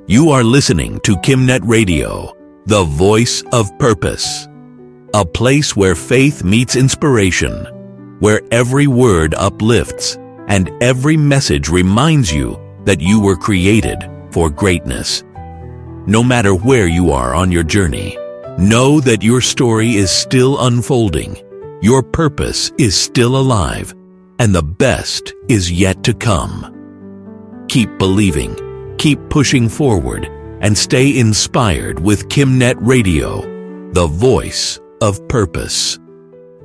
You are listening to KimNet Radio, the voice of purpose. A place where faith meets inspiration, where every word uplifts and every message reminds you that you were created for greatness. No matter where you are on your journey, know that your story is still unfolding, your purpose is still alive, and the best is yet to come. Keep believing, keep pushing forward, and stay inspired with KimNet Radio, the voice of purpose.